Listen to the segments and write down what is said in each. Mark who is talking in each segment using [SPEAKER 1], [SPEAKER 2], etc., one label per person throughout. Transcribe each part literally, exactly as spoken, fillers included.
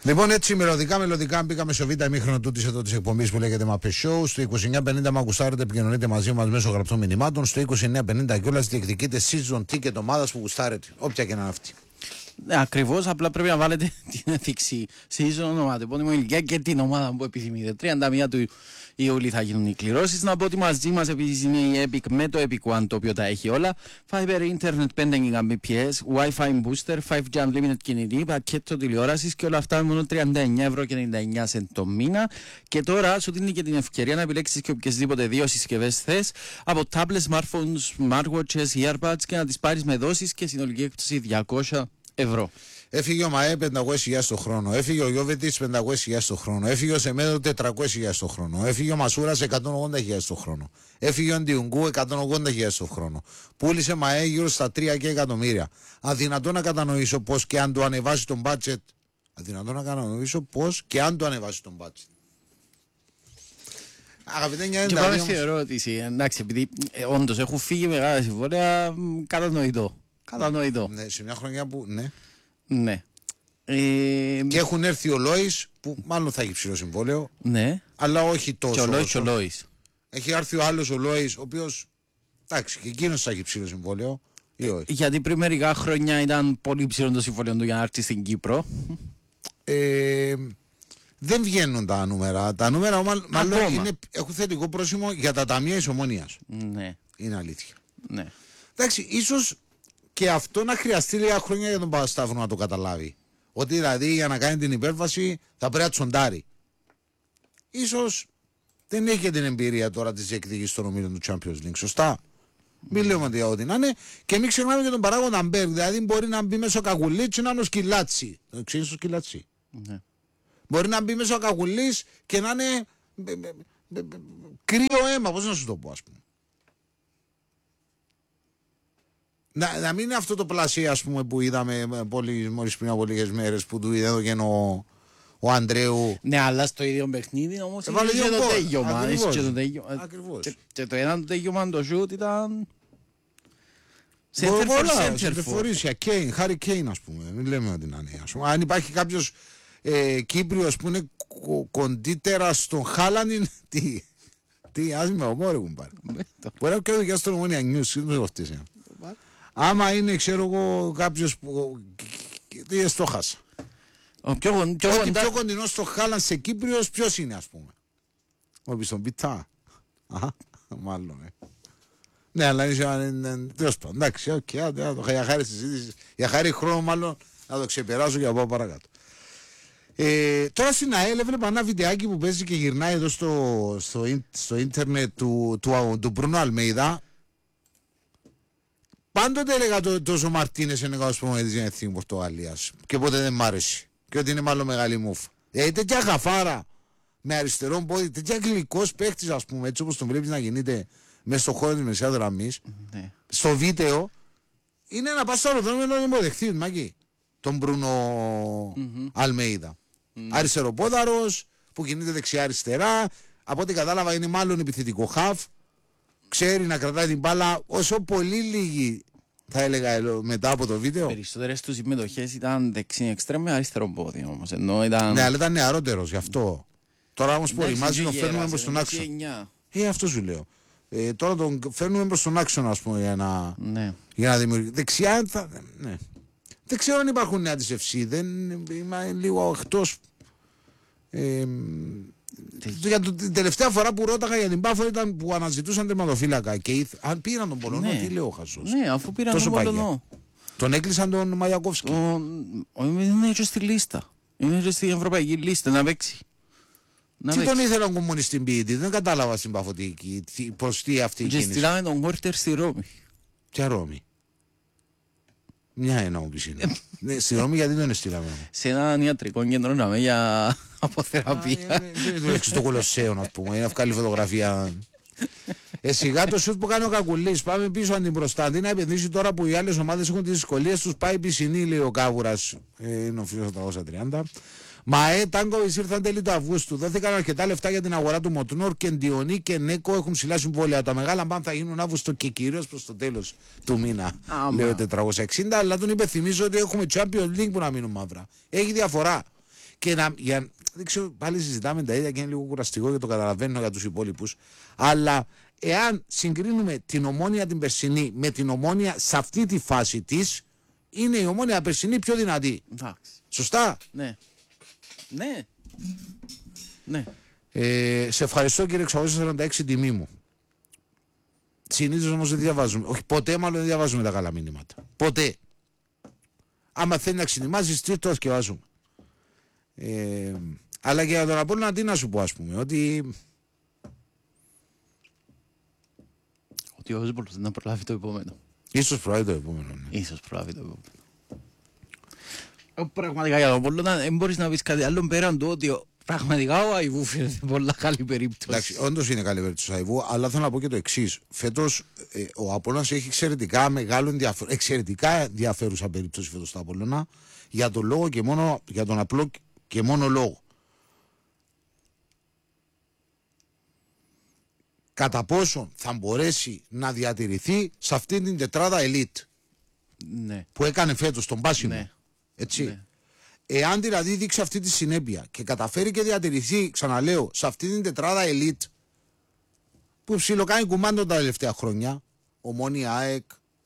[SPEAKER 1] Λοιπόν, έτσι μελωδικά, μελωδικά μπήκαμε στο β' ημίχρονο τούτης εδώ της εκπομπής που λέγεται Μαπέ Show. Στο είκοσι εννιά πενήντα με ακουστάρετε, επικοινωνείτε μαζί μας μέσω γραπτών μηνυμάτων. Στο είκοσι εννιά πενήντα κιόλας διεκδικείτε season ticket ομάδας που γουστάρετε, όποια και να είναι αυτή.
[SPEAKER 2] Ναι, ακριβώς, απλά πρέπει να βάλετε την ένδειξη season ονοματεπώνυμο ηλικία και την ομάδα που επιθυμείτε. τριάντα μία του Ιούλη θα γίνουν οι κληρώσεις. Να πω ότι μαζί μας επίσης είναι η Epic με το Epic One, το οποίο τα έχει όλα. Fiber Internet πέντε Mbps, Wi-Fi Booster, φάιβ τζι Unlimited κινητή, πακέτο τηλεόρασης και όλα αυτά με μόνο τριάντα εννιά ευρώ και ενενήντα εννιά σεντ το μήνα. Και τώρα σου δίνει και την ευκαιρία να επιλέξεις και οποιασδήποτε δύο συσκευές θες από tablets, smartphones, smartwatches, earbuds και να τις πάρεις με δόσεις και συνολική έκπτωση διακόσια ευρώ.
[SPEAKER 1] Έφυγε ο ΜΑΕ πεντακόσιες χιλιάδες το χρόνο. Έφυγε ο Γιώβετιτς πεντακόσιες χιλιάδες το χρόνο. Έφυγε ο Σεμέδο τετρακόσιες χιλιάδες το χρόνο. Έφυγε ο Μασούρας εκατόν ογδόντα χιλιάδες το χρόνο. Έφυγε ο Ντιουγκού εκατόν ογδόντα χιλιάδες το χρόνο. Πούλησε ΜΑΕ γύρω στα τρία και εκατομμύρια. Αδυνατό να κατανοήσω πώς και αν το ανεβάσει τον budget. Αδυνατό να κατανοήσω πώς και αν το ανεβάσει τον budget. Αγαπητέ Νιάννη,
[SPEAKER 2] και πάμε στην ερώτηση. Εντάξει, επειδή ε, όντως έχουν φύγει μεγάλα συμβόλαια, κατανοητό. Κατανοητό.
[SPEAKER 1] Ναι, σε μια χρονιά που. Ναι.
[SPEAKER 2] Ναι. Ε,
[SPEAKER 1] και έχουν έρθει ο Λόις που μάλλον θα έχει ψηλό συμβόλαιο.
[SPEAKER 2] Ναι.
[SPEAKER 1] Αλλά όχι τόσο.
[SPEAKER 2] Και ο Λόις, ο Λόις.
[SPEAKER 1] Έχει έρθει ο άλλος ο Λόις, ο οποίος. Εντάξει, και εκείνος θα έχει ψηλό συμβόλαιο. Ή όχι.
[SPEAKER 2] Γιατί πριν μερικά χρόνια ήταν πολύ ψηλό το συμβόλαιο του για να έρθει στην Κύπρο.
[SPEAKER 1] Ε, δεν βγαίνουν τα νούμερα. Τα νούμερα μάλλον είναι, έχουν θετικό πρόσημο για τα ταμεία της Ομόνοιας.
[SPEAKER 2] Ναι.
[SPEAKER 1] Είναι αλήθεια.
[SPEAKER 2] Ναι.
[SPEAKER 1] Εντάξει, ίσως και αυτό να χρειαστεί λίγα χρόνια για τον Παπασταύρου να το καταλάβει. Ότι δηλαδή για να κάνει την υπέρβαση θα πρέπει να τσοντάρει. Ίσως δεν έχει την εμπειρία τώρα της διεκδίκησης των ομίλων του Champions League. Σωστά. Mm. Μην λέμε ότι ό,τι να είναι. Και μην ξεχνάμε και τον παράγοντα Μπέρ. Δηλαδή μπορεί να μπει μέσω κακουλί και να είναι ο Σκυλάτσι. Το ξέρεις το Σκυλάτσι. Mm. Μπορεί να μπει μέσω ο κακουλής και να είναι κρύο αίμα. Πώς να σου το πω, ας πούμε. Να, να μην είναι αυτό το πλασί, ας πούμε, που είδαμε πολύ, μόλις πριν από λίγες μέρες που του είδε και ο, ο Αντρέου.
[SPEAKER 2] Ναι, αλλά στο ίδιο παιχνίδι όμως είχε και το τέγιωμα. Ακριβώς. Και, και το ένα το τέγιωμα το σιούτ ήταν
[SPEAKER 1] σεντερφορίσια, Κέιν, Χάρι Κέιν, ας πούμε. Μην λέμε ότι είναι ανέα. Αν υπάρχει κάποιος ε, Κύπριος που είναι κοντύτερα στον Χάλαν, τι, τι άσχημα ομόρε που πάρει. Μπορεί να κάνει και στο Ομόνια Νιούς, δεν το φτύσει. Άμα είναι, ξέρω εγώ, κάποιος που. Τι στο χάσα.
[SPEAKER 2] Ο πιο,
[SPEAKER 1] πιο, πιο, κοντά... πιο κοντινός στο Χάλαν σε Κύπριος, ποιος είναι, ας πούμε. Όχι στον Πιτά. Αχα, μάλλον. Ε. Ναι, αλλά είναι. Τέλος πάντων. Εντάξει, οκ, για χάρη συζήτηση. Για χάρη χρόνο, μάλλον να το ξεπεράσω και να πάω παρακάτω. Ε, τώρα στην ΑΕΛ έβλεπα ένα βιντεάκι που παίζει και γυρνάει εδώ στο, στο, στο ίντερνετ του, του, του, του Μπρούνο Αλμέιδα. Πάντοτε έλεγα το, τόσο Μαρτίνες είναι ο προμονητής για εθνική Πορτογαλίας και ποτέ δεν μ' άρεσε και ότι είναι μάλλον μεγάλη μούφα. Ε, τέτοια γαφάρα με αριστερό πόδι, τέτοια γλυκός παίχτης, ας πούμε, έτσι όπως τον βλέπεις να κινείται μέσα στο χώρο της μεσαίας γραμμής, ναι. Στο βίντεο είναι να πας στο αεροδρόμιο να τον υποδεχθεί, Μάκη, τον Μπρούνο mm-hmm. Αλμέιδα. Mm-hmm. Αριστεροπόδαρος που κινείται δεξιά-αριστερά, από ό,τι κατάλαβα είναι μάλλον επιθετικό χαφ. Ξέρει να κρατάει την μπάλα, όσο πολύ λίγοι θα έλεγα μετά από το βίντεο.
[SPEAKER 2] Περισσότερες τους συμμετοχές ήταν δεξί εξτρέμ με αριστερό πόδι όμως. Ενώ ήταν...
[SPEAKER 1] Ναι, αλλά ήταν νεαρότερος γι' αυτό. Τώρα όμως που οριμάζει τον φέρνουμε προς τον άξονα. Ε, αυτό σου λέω. Ε, τώρα τον φέρνουμε προς τον άξονα, ας πούμε, για να, ναι. για να δημιουργήσει. Δεξιά θα... Ναι. Δεν ξέρω αν υπάρχουν νέα της Ευσύ. Δεν είμαι λίγο εκτός. Ε, Για το, την τελευταία φορά που ρώταγα για την Πάφο ήταν που αναζητούσαν τερματοφύλακα και ήθ, αν πήραν τον Πολωνό, ναι. Τι λέω ο Χασός.
[SPEAKER 2] Ναι, αφού πήραν τόσο τον Πολωνό.
[SPEAKER 1] Τον έκλεισαν τον Μαγιακόφσκι.
[SPEAKER 2] Είναι και στη λίστα. Είναι και στην ευρωπαϊκή λίστα να παίξει.
[SPEAKER 1] Να τι παίξει. Τον ήθελαν κομμουνιστή ποιητή, δεν κατάλαβα στην Πάφο προς τι αυτή η κίνηση.
[SPEAKER 2] Και στείλαμε τον Γόρτερ στη Ρώμη.
[SPEAKER 1] Ποια Ρώμη? Μια εννοώ που είναι. Ναι, στη Ρώμη γιατί δεν στείλαμε.
[SPEAKER 2] Σε έναν ιατρικό κέντρο για αποθεραπεία.
[SPEAKER 1] Δεν έξω στο Κολοσσέο, να πούμε. Είναι βγάλει φωτογραφία. Ε, σιγά το σουτ που κάνει ο Κακουλής. Πάμε πίσω αν την μπροστά. Αντί να επενδύσει τώρα που οι άλλες ομάδες έχουν τις δυσκολίες τους, πάει πισινή, λέει ο Κάβουρας. Ε, είναι ο φίλος τετρακόσια τριάντα. ΜΑΕ, Τάγκοβιτς ήρθαν τέλη του Αυγούστου. Δόθηκαν αρκετά λεφτά για την αγορά του Μοτνόρ και Ντιονί και Νέκο έχουν ψηλά συμβόλαια. Τα μεγάλα μπαμ θα γίνουν Αύγουστο και κυρίως προς το τέλος του μήνα. Ah, λέω τετρακόσια εξήντα, αλλά τον υπενθυμίζω ότι έχουμε Champions League που να μείνουν μαύρα. Έχει διαφορά. Και να, για, δεν ξέρω, πάλι συζητάμε τα ίδια και είναι λίγο κουραστικό και το καταλαβαίνω για τους υπόλοιπους. Αλλά εάν συγκρίνουμε την Ομόνοια την περσινή με την Ομόνοια σε αυτή τη φάση της, είναι η Ομόνοια περσινή πιο δυνατή.
[SPEAKER 2] Εντάξει.
[SPEAKER 1] Σωστά.
[SPEAKER 2] Ναι. Ναι. Ναι.
[SPEAKER 1] Ε, σε ευχαριστώ κύριε εξακόσια σαράντα έξι, τιμή μου. Συνήθως όμως δεν διαβάζουμε. Όχι, ποτέ μάλλον δεν διαβάζουμε τα καλά μηνύματα. Ποτέ. Άμα θέλει να ξυνημάζεις, τι το σκευάζουμε. Ε, αλλά και για τον Απόλλωνα τι να σου πω, ας πούμε, ότι...
[SPEAKER 2] Ότι ο Όσμπολος δεν θα προλάβει το επόμενο.
[SPEAKER 1] Ίσως προλάβει το επόμενο. Ναι.
[SPEAKER 2] Ίσως προλάβει το επόμενο. Ε, πραγματικά για τον Απόλλωνα δεν μπορείς να πεις κάτι άλλο πέραν του ότι πραγματικά ο Αϊβού φαίνεται πολλά καλή περίπτωση.
[SPEAKER 1] Εντάξει, όντως είναι καλή περίπτωση του Αϊβού, αλλά θέλω να πω και το εξής. Φέτος ε, ο Απόλλωνας έχει εξαιρετικά μεγάλο ενδιαφέρον, εξαιρετικά ενδιαφέρουσα περίπτωση φέτος στο Απόλλωνα, για τον λόγο και μόνο, για τον απλό και μόνο λόγο. Κατά πόσο θα μπορέσει να διατηρηθεί σε αυτήν την τετράδα elite
[SPEAKER 2] Ναι.
[SPEAKER 1] που έκανε φέτος τον Πάσιμο.
[SPEAKER 2] Ναι.
[SPEAKER 1] Έτσι.
[SPEAKER 2] Ναι.
[SPEAKER 1] Εάν δηλαδή δείξει αυτή τη συνέπεια και καταφέρει και διατηρηθεί, ξαναλέω, σε αυτή την τετράδα elite που ψιλοκάνει κουμάντο τα τελευταία χρόνια, Ομόνοια, ΑΕΚ,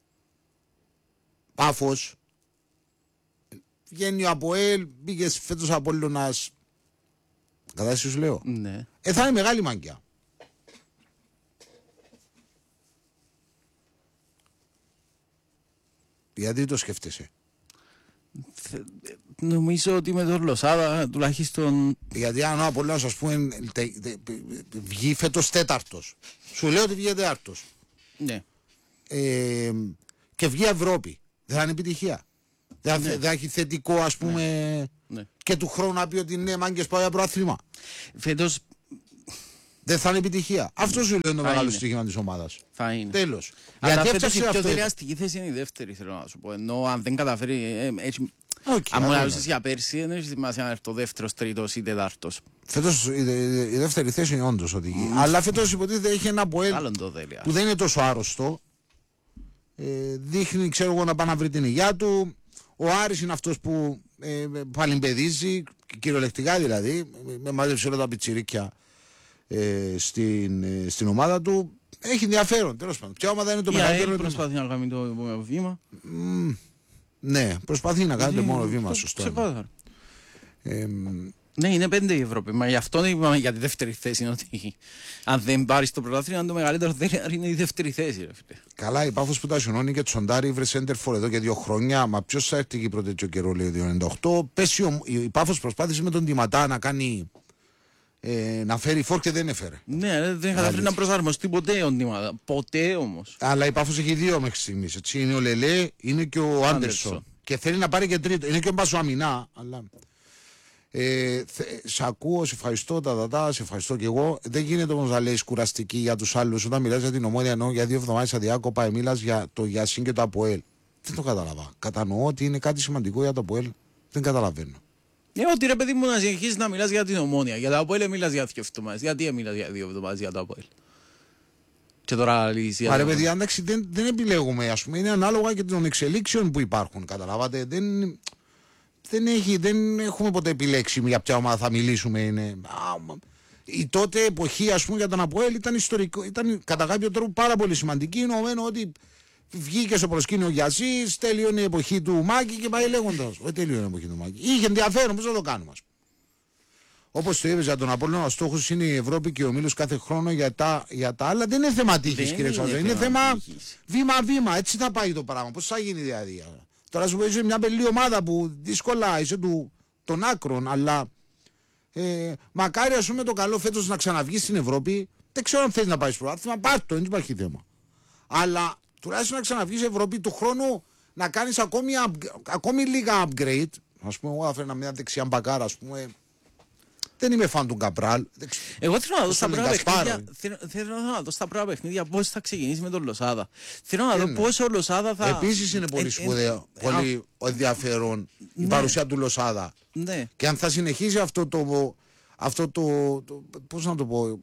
[SPEAKER 1] Πάφος, βγαίνει ο ΑΠΟΕΛ, μπήκε φέτος Απόλλωνας, κατάσταση σου λέω,
[SPEAKER 2] Ναι.
[SPEAKER 1] ε, θα είναι μεγάλη μάγκια. Γιατί το σκέφτεσαι?
[SPEAKER 2] Νομίζω ότι με τον Λοσάδα τουλάχιστον.
[SPEAKER 1] Γιατί αν ο Απόλλωνας, ας πούμε, τε, τε, βγει φέτος τέταρτος, σου λέω ότι βγει τέταρτος,
[SPEAKER 2] Ναι.
[SPEAKER 1] ε, και βγει Ευρώπη, δεν θα είναι επιτυχία. Δεν
[SPEAKER 2] Ναι.
[SPEAKER 1] θα έχει θετικό, ας πούμε,
[SPEAKER 2] Ναι.
[SPEAKER 1] και του χρόνου να πει ότι ναι, μάγκες πάω για προάθλημα.
[SPEAKER 2] Φέτος
[SPEAKER 1] Δεν θα είναι επιτυχία. Αυτό σου λέω είναι το
[SPEAKER 2] Θα
[SPEAKER 1] μεγάλο
[SPEAKER 2] είναι.
[SPEAKER 1] στοίχημα της ομάδας.
[SPEAKER 2] θα είναι.
[SPEAKER 1] Τέλος.
[SPEAKER 2] Αλλά
[SPEAKER 1] Γιατί
[SPEAKER 2] φέτος η
[SPEAKER 1] έφτιαξε
[SPEAKER 2] πιο
[SPEAKER 1] αυτό.
[SPEAKER 2] δερεαστική θέση είναι η δεύτερη, θέλω να σου πω. Ενώ αν δεν καταφέρει. Ε, έτσι,
[SPEAKER 1] Okay,
[SPEAKER 2] αν μου
[SPEAKER 1] αλλά
[SPEAKER 2] μιλήσεις για πέρσι, δεν έχει σημασία να έρθει το δεύτερος, τρίτος ή τετάρτος.
[SPEAKER 1] φέτος η, η, η δεύτερη θέση είναι όντως οδηγή. Mm. Αλλά φέτος υποτίθεται έχει ένα Αποέλ
[SPEAKER 2] Άλλον το δέλεια.
[SPEAKER 1] που δεν είναι τόσο άρρωστο. Ε, δείχνει, ξέρω εγώ, να πάει να βρει την υγειά του. Ο Άρης είναι αυτός που ε, παλιμπεδίζει, κυριολεκτικά δηλαδή, με μάζεψε όλα τα πιτσιρίκια ε, στην, ε, στην ομάδα του. Έχει ενδιαφέρον, τέλος πάντων. Ποια ομάδα είναι το
[SPEAKER 2] Η
[SPEAKER 1] μεγαλύτερο?
[SPEAKER 2] ΑΕΛ προσπαθεί να κάνει το επόμενο βήμα.
[SPEAKER 1] Μ, ναι, προσπαθεί να κάνει το μόνο βήμα,
[SPEAKER 2] Το-
[SPEAKER 1] σωστό.
[SPEAKER 2] ξεκάθαρα.
[SPEAKER 1] Ε,
[SPEAKER 2] Ναι, είναι πέντε η Ευρώπη. Μα γι' αυτό είπαμε για τη δεύτερη θέση. Είναι ότι αν δεν πάρει το πρωτάθλημα, το μεγαλύτερο δέλεια είναι η δεύτερη θέση. Ρε, φίλε.
[SPEAKER 1] καλά, η Πάφος που τα σιωνώνει και τσοντάρει, βρε σέντερφορ εδώ και δύο χρόνια. Μα ποιος θα έρθει εκεί πρώτα τέτοιο καιρό, λέει ο δύο ενενήντα οκτώ. Πέσει ο, η Πάφος προσπάθησε με τον Τιματά να κάνει. Ε, να φέρει φόρ και δεν έφερε.
[SPEAKER 2] Ναι, ρε, δεν καταφέρει να προσαρμοστεί ποτέ ο Νίματα. Ποτέ όμως.
[SPEAKER 1] Αλλά η Πάφος έχει δύο μέχρι στιγμής. Έτσι. Είναι ο Λελέ, είναι και ο Άντερσον.
[SPEAKER 2] Άντερσον.
[SPEAKER 1] Και θέλει να πάρει και τρίτο. Είναι και ο Μπασουαμινά. Αλλά. Ε, θε, σε ακούω, σε ευχαριστώ, τα δατά, σε ευχαριστώ και εγώ. Δεν γίνεται όμως να λέει κουραστική για τους άλλους. Όταν μιλάς για την Ομόνοια, εννοώ για δύο εβδομάδες αδιάκοπα, μιλάς για το Γιασίν και το Αποέλ. Δεν το κατάλαβα. Κατανοώ ότι είναι κάτι σημαντικό για το Αποέλ. Δεν καταλαβαίνω.
[SPEAKER 2] Ε, ότι ρε παιδί μου να συνεχίσεις να μιλάς για την Ομόνοια. Για το Αποέλ μιλάς για δύο εβδομάδες. Γιατί μιλάς για δύο εβδομάδες για το Αποέλ. Και τώρα λύσεις για
[SPEAKER 1] Μα ρε
[SPEAKER 2] το-
[SPEAKER 1] παιδιά, εντάξει, δεν, δεν επιλέγουμε, ας πούμε. Είναι ανάλογα και των εξελίξεων που υπάρχουν. Καταλάβατε. Δεν, δεν, έχει, δεν έχουμε ποτέ επιλέξει για ποια ομάδα θα μιλήσουμε. Είναι, α, μα- η τότε εποχή, ας πούμε, για τον Αποέλ ήταν ιστορικό. Ήταν κατά κάποιο τρόπο πάρα πολύ σημαντική. Εννοωμένο ότι βγήκε στο προσκήνιο ο Γιασής, τέλειωνε η εποχή του Μάκη και πάει λέγοντας. Όχι, τέλειωνε η εποχή του Μάκη. Είχε ενδιαφέρον, πώς θα το κάνουμε, ας πούμε. Όπως το είπες για τον Απόλλωνα, ο στόχος είναι η Ευρώπη και ο Μήλος κάθε χρόνο. Για τα, για τα άλλα δεν είναι θέμα τύχης,
[SPEAKER 2] Δεν
[SPEAKER 1] κύριε
[SPEAKER 2] είναι
[SPEAKER 1] Ξαδρέ. Είναι
[SPEAKER 2] θέμα
[SPEAKER 1] θέμα
[SPEAKER 2] τύχης.
[SPEAKER 1] βήμα-βήμα. Έτσι θα πάει το πράγμα. Πώς θα γίνει δηλαδή. Τώρα σου πω, είσαι μια πελή ομάδα που δύσκολα είσαι του, των άκρων, αλλά ε, μακάρι, ας πούμε, το καλό φέτος να ξαναβγεί στην Ευρώπη. Δεν ξέρω αν θέλει να πάει στο πρωτάθλημα. Πάρ' το, δεν υπάρχει θέμα. Αλλά τουλάχιστον να ξαναβγεί στην Ευρώπη του χρόνου να κάνεις ακόμη, ακόμη λίγα upgrade. Ας πούμε, εγώ θα φέρνα μια δεξιά μπακάρα, ας πούμε. Δεν είμαι φαν του Γκαμπράλ.
[SPEAKER 2] Εγώ θέλω να δω στα
[SPEAKER 1] Στον
[SPEAKER 2] πρώτα
[SPEAKER 1] Γκασπάρο.
[SPEAKER 2] παιχνίδια, θέλω, θέλω να δω στα πρώτα παιχνίδια πώς θα ξεκινήσει με τον Λοσάδα. Θέλω να
[SPEAKER 1] Ε,
[SPEAKER 2] δω
[SPEAKER 1] ναι.
[SPEAKER 2] πώς ο Λοσάδα θα...
[SPEAKER 1] Επίσης είναι πολύ
[SPEAKER 2] Ε, ε,
[SPEAKER 1] σπουδαίο,
[SPEAKER 2] ε,
[SPEAKER 1] πολύ ενδιαφέρον η
[SPEAKER 2] ναι.
[SPEAKER 1] παρουσία του Λοσάδα.
[SPEAKER 2] Ναι.
[SPEAKER 1] Και αν θα συνεχίσει αυτό το, αυτό το, το πώς να το πω,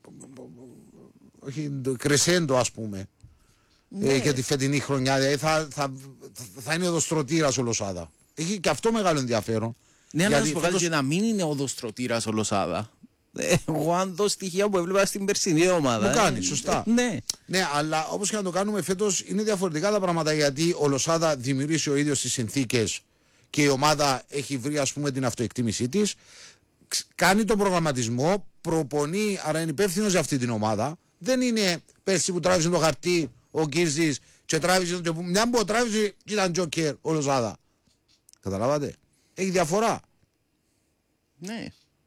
[SPEAKER 1] όχι, το κρεσέντο, ας πούμε,
[SPEAKER 2] Ναι.
[SPEAKER 1] ε, για τη φετινή χρονιά, δηλαδή θα, θα, θα είναι οδοστρωτήρας ο Λοσάδα. Έχει και αυτό μεγάλο ενδιαφέρον.
[SPEAKER 2] Ναι, αλλά να
[SPEAKER 1] Γιατί
[SPEAKER 2] σου πω κάτι,
[SPEAKER 1] φέτος-
[SPEAKER 2] και να μην είναι οδοστρωτήρας ο Λοσάδα. Ε, Εγώ αν δω στοιχεία που έβλεπα στην περσινή ομάδα.
[SPEAKER 1] Μου
[SPEAKER 2] ε,
[SPEAKER 1] κάνει, σωστά.
[SPEAKER 2] ε, Ναι.
[SPEAKER 1] Ναι, αλλά όπως και να το κάνουμε φέτος είναι διαφορετικά τα πράγματα, γιατί ο Λοσάδα δημιουργήσει ο ίδιος τις συνθήκες και η ομάδα έχει βρει, ας πούμε, την αυτοεκτίμησή της. Ξ- Κάνει τον προγραμματισμό, προπονεί, άρα είναι υπεύθυνος για αυτή την ομάδα. Δεν είναι πέρσι που τράβησε το χαρτί ο Κίρζης και τράβησε το. Μια που τράβησε και ήταν τζόκερ ο Λοσάδα. Καταλάβατε. Έχει διαφορά.
[SPEAKER 2] Ναι.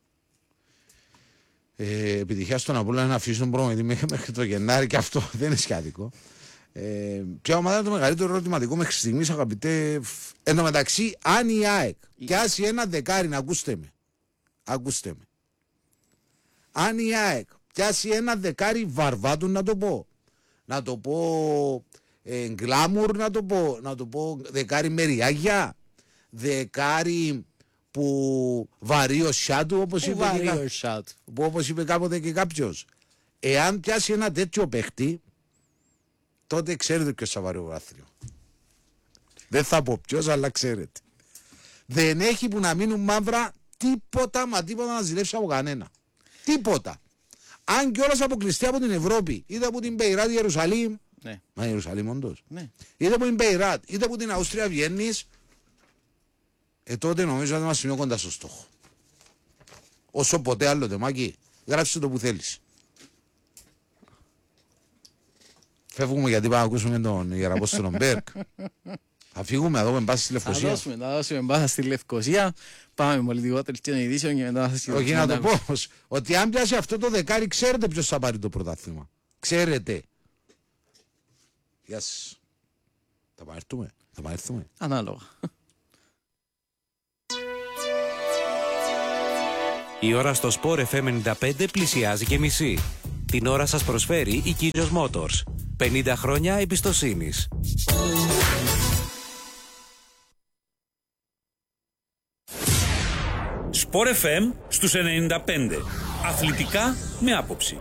[SPEAKER 1] Ε, επιτυχία στον Απόλλωνα να αφήσει τον προμηθευτή μέχρι, μέχρι το Γενάρη, και αυτό δεν είναι σχετικό. Ε, ποια ομάδα είναι το μεγαλύτερο ερωτηματικό μέχρι στιγμής, αγαπητέ? φ- Εν τω μεταξύ, αν η ΑΕΚ πιάσει ένα δεκάρι, να ακούστε με. Ακούστε με. Αν η ΑΕΚ πιάσει ένα δεκάρι Βαρβάτου, να το πω. Να το πω ε, Γκλάμουρ, να το πω. Να το πω δεκάρι Μεριάγια. Δεκάρι που βαρύ ο Σιάτου, όπως είπε, και κα-
[SPEAKER 2] shot.
[SPEAKER 1] που όπως είπε κάποτε και κάποιος. Εάν πιάσει ένα τέτοιο παίχτη, τότε ξέρετε ποιος θα πάρει το πρωτάθλημα. Δεν θα πω ποιος, αλλά ξέρετε. Δεν έχει που να μείνουν μαύρα τίποτα, μα τίποτα να ζηλέψει από κανένα. Τίποτα. Αν κιόλας αποκλειστεί από την Ευρώπη, είτε από την Μπεϊράτ Ιερουσαλήμ,
[SPEAKER 2] Ναι.
[SPEAKER 1] μα Ιερουσαλήμ όντως,
[SPEAKER 2] Ναι.
[SPEAKER 1] είτε από την Μπεϊράτ, είτε από την Αυστρία Βιέννης, ε, τότε νομίζω ότι είμαστε πιο κοντά στο στόχο. Όσο ποτέ άλλο, Τεμάκη, γράψε το που θέλεις. Φεύγουμε γιατί πάμε να ακούσουμε τον Ιεραπόστολο Μπέρκ. Θα φύγουμε εδώ με πάση στη
[SPEAKER 2] Θα
[SPEAKER 1] Λευκοσία.
[SPEAKER 2] δώσουμε, θα δώσουμε μπάθα στη Λευκοσία. Πάμε με πολιτικό τελτίο ειδήσεων και μετά θα
[SPEAKER 1] Όχι,
[SPEAKER 2] συνεχίσουμε.
[SPEAKER 1] να το πω όμως, ότι αν πιάσει αυτό το δεκάρι, ξέρετε ποιος θα πάρει το πρωτάθλημα. Ξέρετε. Γεια σας. Θα παρθούμε. Θα παρθούμε.
[SPEAKER 2] Ανάλογα.
[SPEAKER 3] Η ώρα στο Sport εφ εμ ενενήντα πέντε πλησιάζει και μισή. Την ώρα σας προσφέρει η Κύριος Motors. πενήντα χρόνια εμπιστοσύνης.
[SPEAKER 4] Sport εφ εμ στους ενενήντα πέντε. Αθλητικά με άποψη.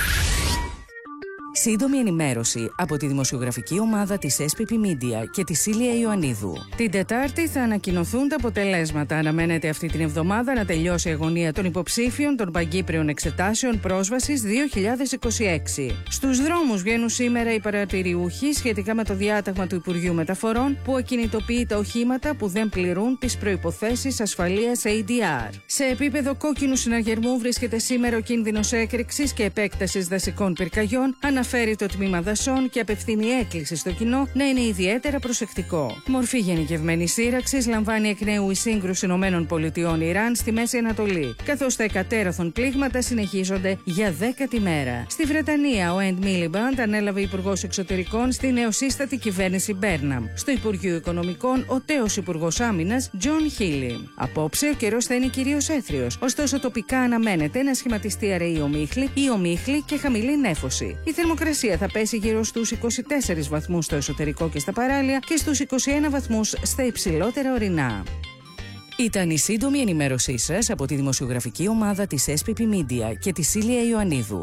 [SPEAKER 5] Σύντομη ενημέρωση από τη δημοσιογραφική ομάδα της ες πι πι Media και τη Σίλια Ιωαννίδου. Την Τετάρτη θα ανακοινωθούν τα αποτελέσματα. Αναμένεται αυτή την εβδομάδα να τελειώσει η αγωνία των υποψήφιων των Παγκύπριων Εξετάσεων Πρόσβασης δύο χιλιάδες είκοσι έξι. Στους δρόμους βγαίνουν σήμερα οι παρατηριούχοι σχετικά με το διάταγμα του Υπουργείου Μεταφορών που ακινητοποιεί τα οχήματα που δεν πληρούν τις προϋποθέσεις ασφαλείας έι ντι αρ. Σε επίπεδο κόκκινου συναγερμού βρίσκεται σήμερα ο κίνδυνος έκρηξης και επέκτασης δασικών πυρκαγιών. Αναφέρει το τμήμα δασών και απευθύνει έκκληση στο κοινό να είναι ιδιαίτερα προσεκτικό. Μορφή γενικευμένης σύραξης λαμβάνει εκ νέου η σύγκρουση Ηνωμένων Πολιτειών Ιράν στη Μέση Ανατολή, καθώς τα εκατέρωθεν πλήγματα συνεχίζονται για δέκατη μέρα. Στη Βρετανία, ο Εντ Μίλιμπαντ ανέλαβε υπουργός εξωτερικών στη νεοσύστατη κυβέρνηση Μπέρναμ. Στο Υπουργείο Οικονομικών, ο τέος υπουργός άμυνας Τζον Χίλι. Απόψε, ο καιρός θα είναι κυρίως έθριος, ωστόσο τοπικά αναμένεται να σχηματιστεί αραιή ομίχλη ή ομίχλη και χαμηλή νέφωση. Η θερμοκρασία θα πέσει γύρω στους είκοσι τέσσερις βαθμούς στο εσωτερικό και στα παράλια και στους είκοσι ένα βαθμούς στα υψηλότερα ορεινά. Ήταν η σύντομη ενημέρωσή σας από τη δημοσιογραφική ομάδα της ες πι πι Media και τη Σίλια Ιωαννίδου.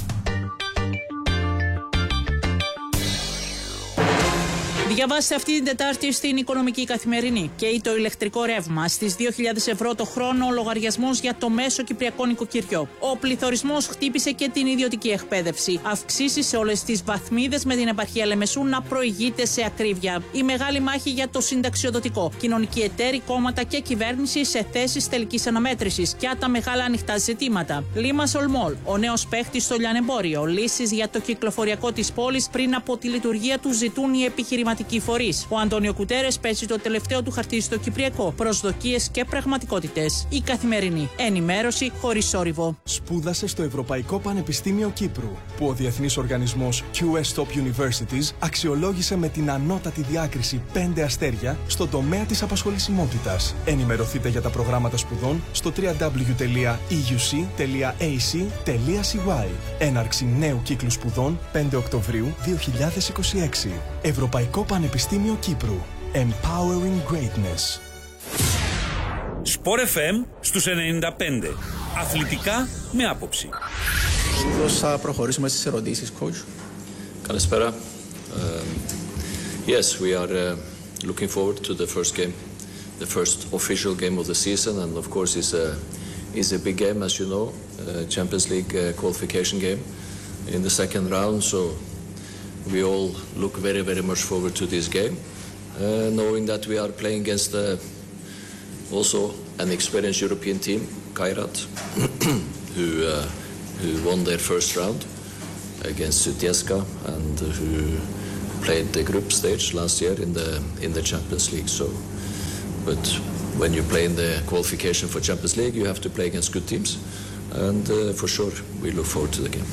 [SPEAKER 6] Διαβάστε αυτή την Τετάρτη στην Οικονομική Καθημερινή. Καίει το ηλεκτρικό ρεύμα στις δύο χιλιάδες ευρώ το χρόνο ο λογαριασμός για το μέσο κυπριακό νοικοκυριό. Ο πληθωρισμός χτύπησε και την ιδιωτική εκπαίδευση. Αυξήσεις σε όλες τις βαθμίδες με την επαρχία Λεμεσού να προηγείται σε ακρίβεια. Η μεγάλη μάχη για το συνταξιοδοτικό. Κοινωνικοί εταίροι, κόμματα και κυβέρνηση σε θέσεις τελικής αναμέτρησης. Για τα μεγάλα ανοιχτά ζητήματα. Limassol Mall, ο νέος παίχτης στο λιανεμπόριο. Λύσεις για το κυκλοφοριακό της πόλης πριν από τη λειτουργία του ζητούν οι επιχειρηματικοί φορείς. Ο Αντώνιο Κουτέρες παίζει το τελευταίο του χαρτί στο Κυπριακό. Προσδοκίες και πραγματικότητες. Η Καθημερινή. Ενημέρωση χωρίς θόρυβο.
[SPEAKER 7] Σπούδασε στο Ευρωπαϊκό Πανεπιστήμιο Κύπρου, που ο διεθνής οργανισμός κιου ες Top Universities αξιολόγησε με την ανώτατη διάκριση πέντε αστέρια στον τομέα της απασχολησιμότητας. Ενημερωθείτε για τα προγράμματα σπουδών στο double-u double-u double-u τελεία ι γιου σι τελεία έι σι τελεία σι γουάι. Έναρξη νέου κύκλου σπουδών πέντε Οκτωβρίου δύο χιλιάδες είκοσι έξι. Ευρωπαϊκό Πανεπιστήμιο Κύπρου. Empowering Greatness.
[SPEAKER 4] Sport εφ εμ στους ενενήντα πέντε. Αθλητικά με άποψη.
[SPEAKER 2] Θα προχωρήσουμε στις ερωτήσεις, coach.
[SPEAKER 8] Καλησπέρα. Um, yes, we are uh, looking forward to the first game the first official game of the season, and of course is a is a big game, as you know, uh, Champions League uh, qualification game in the second round. So we all look very, very much forward to this game, uh, knowing that we are playing against uh, also an experienced European team, Kairat, who uh, who won their first round against Sutjeska and who played the group stage last year in the in the Champions League. So, but when you play in the qualification for Champions League, you have to play against good teams, and uh, for sure we look forward to the game.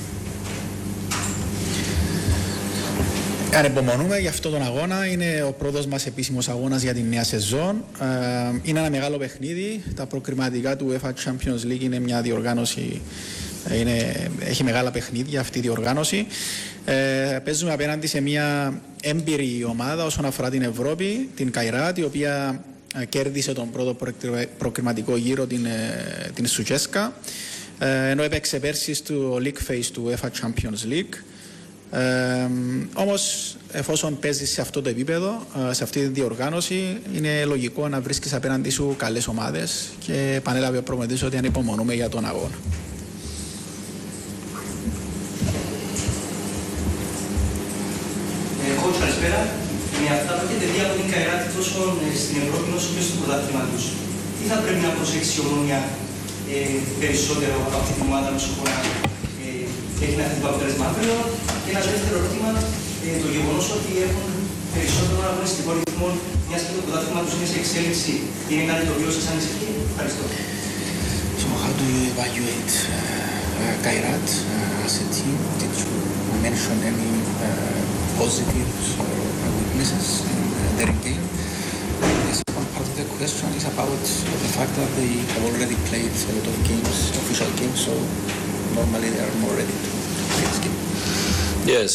[SPEAKER 9] Ανεπομονούμε για αυτόν τον αγώνα. Είναι ο πρώτος μας επίσημος αγώνας για την νέα σεζόν. Είναι ένα μεγάλο παιχνίδι. Τα προκριματικά του UEFA Champions League είναι μια διοργάνωση. Είναι, έχει μεγάλα παιχνίδια αυτή η διοργάνωση. Ε, παίζουμε απέναντι σε μια έμπειρη ομάδα όσον αφορά την Ευρώπη, την Καϊράτ, η οποία κέρδισε τον πρώτο προκριματικό γύρο, την, την Σουτζέσκα, ε, ενώ έπαιξε πέρσι στο League Phase του UEFA Champions League. Ε, όμως εφόσον παίζεις σε αυτό το επίπεδο, σε αυτή τη διοργάνωση, είναι λογικό να βρίσκεις απέναντι σου καλές ομάδες και επανέλαβε ο προπονητής ότι ανυπομονούμε για τον αγώνα.
[SPEAKER 10] Coach, καλησπέρα. Με αυτά που έχετε δει από την Καϊράτη τόσο στην Ευρώπη όσο και στο πρωτάθλημα τους, τι θα πρέπει να προσέξει η Ομόνοια ε, περισσότερο από αυτή την ομάδα όσο χώρα ε, έχει να θέτει το αποτέλεσμα αύριο? Και ένα δεύτερο ερώτημα, ε, το γεγονός ότι έχουν περισσότερο αγωνιστικό ρυθμό, μιας και το πρωτάθλημα τους είναι σε εξέλιξη, είναι κάτι το οποίο σας ανησυχεί? Ευχαριστώ.
[SPEAKER 9] So how do you evaluate uh, Kairat uh, as a team? Did you mention any uh, positives or weaknesses in uh, their game? The second part of the question is about the fact that they have already played a lot of games, official games, so normally they are more ready to play this game.
[SPEAKER 8] Yes,